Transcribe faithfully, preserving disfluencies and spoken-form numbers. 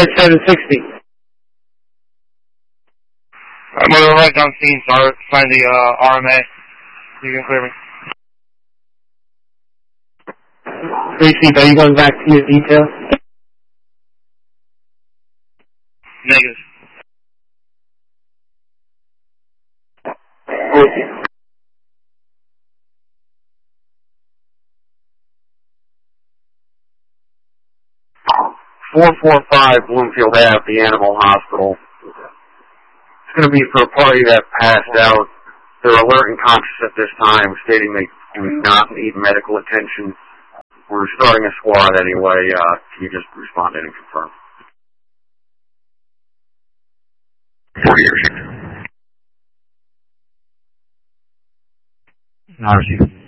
at seven sixty. I'm going to write down scene, so find the uh, R M A. You can clear me. Precinct, are you going back to your details? Negative. Okay. four forty-five Bloomfield Ave, the Animal Hospital. It's going to be for a party that passed out. They're alert and conscious at this time, stating they do not need medical attention. We're starting a squad anyway. Uh, can you just respond in and confirm? forty years. Not received.